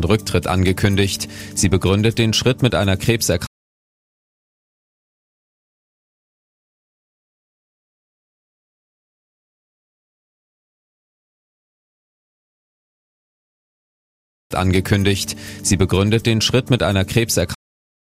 Rücktritt angekündigt. Sie begründet den Schritt mit einer Krebserkrankung angekündigt. Sie begründet den Schritt mit einer Krebserkrankung